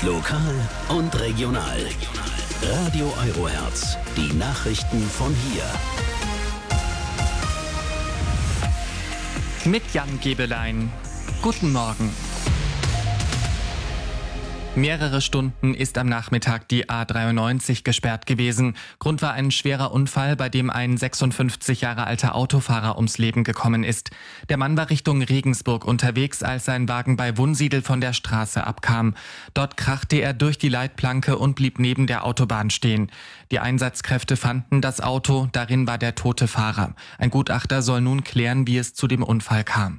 Lokal und regional. Radio Eurohertz. Die Nachrichten von hier. Mit Jan Gebelein. Guten Morgen. Mehrere Stunden ist am Nachmittag die A93 gesperrt gewesen. Grund war ein schwerer Unfall, bei dem ein 56 Jahre alter Autofahrer ums Leben gekommen ist. Der Mann war Richtung Regensburg unterwegs, als sein Wagen bei Wunsiedel von der Straße abkam. Dort krachte er durch die Leitplanke und blieb neben der Autobahn stehen. Die Einsatzkräfte fanden das Auto, darin war der tote Fahrer. Ein Gutachter soll nun klären, wie es zu dem Unfall kam.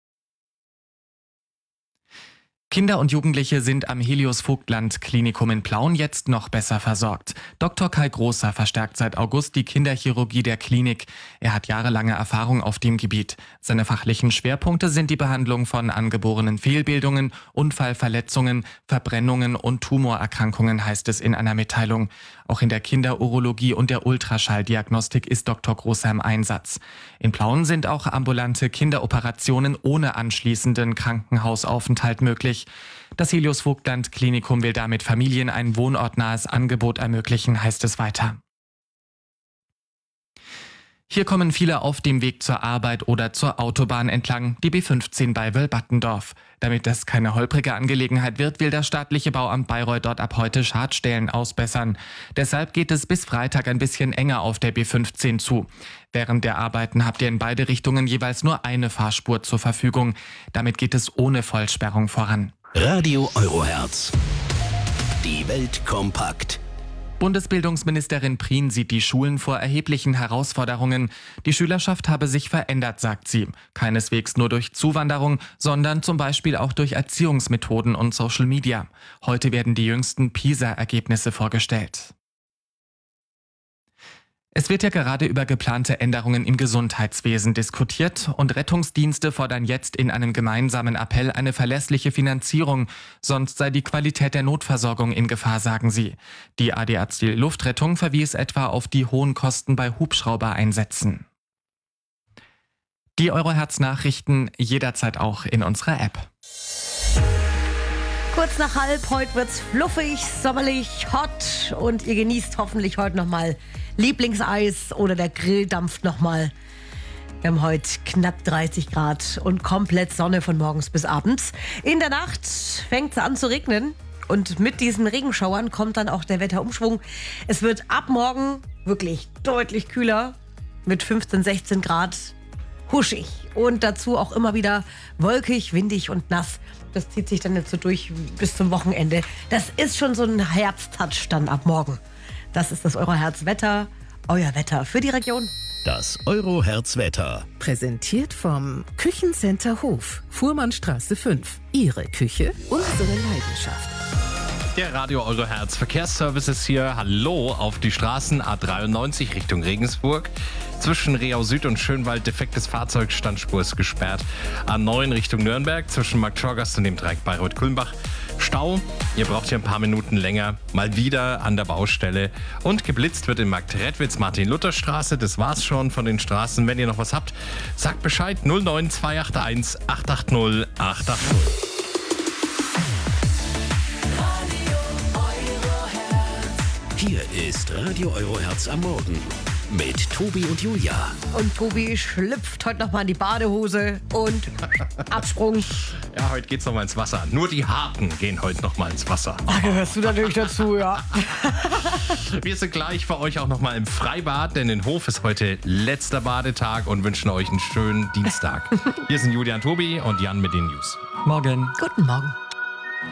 Kinder und Jugendliche sind am Helios-Vogtland-Klinikum in Plauen jetzt noch besser versorgt. Dr. Kai Großer verstärkt seit August die Kinderchirurgie der Klinik. Er hat jahrelange Erfahrung auf dem Gebiet. Seine fachlichen Schwerpunkte sind die Behandlung von angeborenen Fehlbildungen, Unfallverletzungen, Verbrennungen und Tumorerkrankungen, heißt es in einer Mitteilung. Auch in der Kinderurologie und der Ultraschalldiagnostik ist Dr. Großer im Einsatz. In Plauen sind auch ambulante Kinderoperationen ohne anschließenden Krankenhausaufenthalt möglich. Das Helios-Vogtland-Klinikum will damit Familien ein wohnortnahes Angebot ermöglichen, heißt es weiter. Hier kommen viele auf dem Weg zur Arbeit oder zur Autobahn entlang, die B15 bei Wöllbattendorf. Damit das keine holprige Angelegenheit wird, will das staatliche Bauamt Bayreuth dort ab heute Schadstellen ausbessern. Deshalb geht es bis Freitag ein bisschen enger auf der B15 zu. Während der Arbeiten habt ihr in beide Richtungen jeweils nur eine Fahrspur zur Verfügung. Damit geht es ohne Vollsperrung voran. Radio Eurohertz. Die Welt kompakt. Bundesbildungsministerin Prien sieht die Schulen vor erheblichen Herausforderungen. Die Schülerschaft habe sich verändert, sagt sie. Keineswegs nur durch Zuwanderung, sondern zum Beispiel auch durch Erziehungsmethoden und Social Media. Heute werden die jüngsten PISA-Ergebnisse vorgestellt. Es wird ja gerade über geplante Änderungen im Gesundheitswesen diskutiert und Rettungsdienste fordern jetzt in einem gemeinsamen Appell eine verlässliche Finanzierung, sonst sei die Qualität der Notversorgung in Gefahr, sagen sie. Die ADAC Luftrettung verwies etwa auf die hohen Kosten bei Hubschraubereinsätzen. Die Eurohertz-Nachrichten jederzeit auch in unserer App. Kurz nach 1:30, heute wird's fluffig, sommerlich, hot und ihr genießt hoffentlich heute nochmal Lieblingseis oder der Grill dampft nochmal. Wir haben heute knapp 30 Grad und komplett Sonne von morgens bis abends. In der Nacht fängt es an zu regnen und mit diesen Regenschauern kommt dann auch der Wetterumschwung. Es wird ab morgen wirklich deutlich kühler mit 15, 16 Grad. Huschig und dazu auch immer wieder wolkig, windig und nass. Das zieht sich dann jetzt so durch bis zum Wochenende. Das ist schon so ein Herbsttouch dann ab morgen. Das ist das Eurohertz-Wetter, euer Wetter für die Region. Das Eurohertz-Wetter. Präsentiert vom Küchencenter Hof, Fuhrmannstraße 5. Ihre Küche, unsere Leidenschaft. Der Radio Eurohertz Verkehrsservice ist hier. Hallo auf die Straßen A93 Richtung Regensburg. Zwischen Reau Süd und Schönwald defektes Fahrzeug, Standspur ist gesperrt. A9 Richtung Nürnberg zwischen Markt-Schorgast und dem Dreieck Bayreuth-Kulmbach. Stau, ihr braucht hier ein paar Minuten länger, mal wieder an der Baustelle. Und geblitzt wird in Marktredwitz, Martin-Luther-Straße. Das war's schon von den Straßen. Wenn ihr noch was habt, sagt Bescheid 09281 880 880. Hier ist Radio Eurohertz am Morgen mit Tobi und Julia. Und Tobi schlüpft heute nochmal in die Badehose und Absprung. Ja, heute geht's nochmal ins Wasser. Nur die Harten gehen heute nochmal ins Wasser. Da gehörst du natürlich dazu, ja. Wir sind gleich für euch auch nochmal im Freibad, denn in Hof ist heute letzter Badetag und wünschen euch einen schönen Dienstag. Hier sind Julia und Tobi und Jan mit den News. Morgen. Guten Morgen.